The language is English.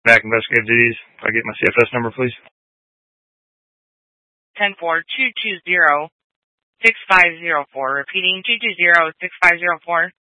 Back investigative duties. If I get my CFS number, please. 10-4-220-6504. Repeating 220-6504.